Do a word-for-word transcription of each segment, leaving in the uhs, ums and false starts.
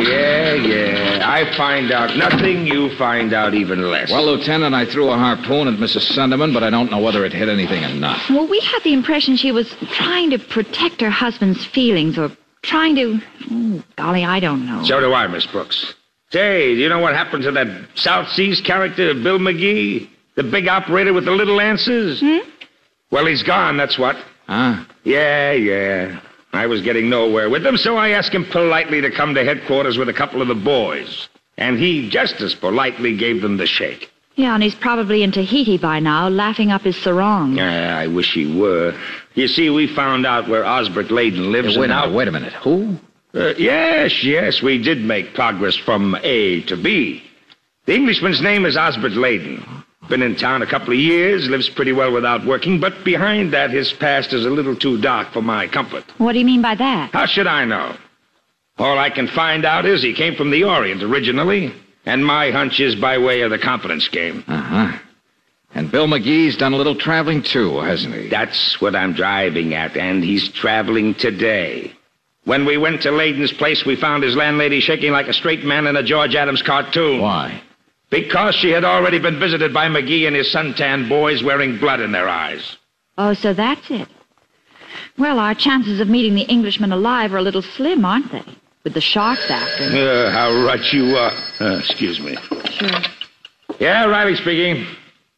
Yeah, yeah. I find out nothing, you find out even less. Well, Lieutenant, I threw a harpoon at Missus Sunderman, but I don't know whether it hit anything or not. Well, we had the impression she was trying to protect her husband's feelings or trying to... Oh, golly, I don't know. So do I, Miss Brooks. Say, do you know what happened to that South Seas character, Bill McGee? The big operator with the little answers? Hmm? Well, he's gone, that's what. Huh? Yeah, yeah. I was getting nowhere with him, so I asked him politely to come to headquarters with a couple of the boys. And he just as politely gave them the shake. Yeah, and he's probably in Tahiti by now, laughing up his sarong. Yeah, I wish he were. You see, we found out where Osbert Layden lives. Hey, wait and a now... minute, wait a minute. Who? Uh, yes, yes, we did make progress from A to B. The Englishman's name is Osbert Layden. Been in town a couple of years, lives pretty well without working, but behind that, his past is a little too dark for my comfort. What do you mean by that? How should I know? All I can find out is he came from the Orient originally, and my hunch is by way of the confidence game. Uh-huh. And Bill McGee's done a little traveling, too, hasn't he? That's what I'm driving at, and he's traveling today. When we went to Layden's place, we found his landlady shaking like a straight man in a George Adams cartoon. Why? Because she had already been visited by McGee and his suntan boys wearing blood in their eyes. Oh, so that's it. Well, our chances of meeting the Englishman alive are a little slim, aren't they? With the sharks after him. Uh, how right you are. Uh, excuse me. Sure. Yeah, Riley speaking.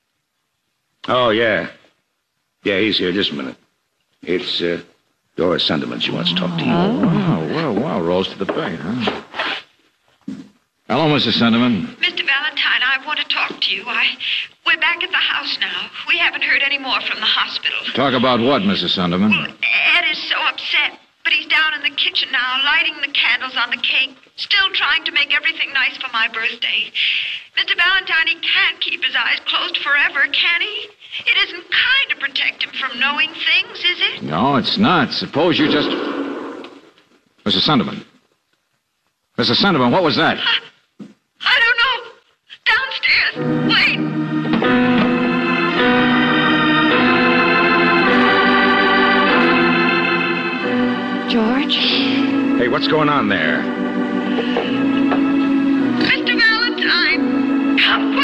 Oh, yeah. Yeah, he's here. Just a minute. It's, uh, Doris Sunderman. She wants to talk to you. Oh, wow, well, well, rose to the bait, huh? Hello, Missus Sunderman. Mister Valentine, I want to talk to you. I... We're back at the house now. We haven't heard any more from the hospital. Talk about what, Missus Sunderman? Well, Ed is so upset, but he's down in the kitchen now, lighting the candles on the cake, still trying to make everything nice for my birthday. Mister Valentine, he can't keep his eyes closed forever, can he? It isn't kind to protect him from knowing things, is it? No, it's not. Suppose you just... Missus Sunderman. Missus Sunderman, what was that? I, I don't know. Downstairs. Wait. George? Hey, what's going on there?